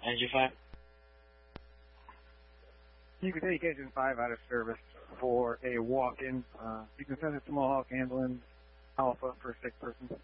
Engine 5. You can take Engine 5 out of service for a walk-in. You can send it to Mohawk Ambulance Alpha for a sick person.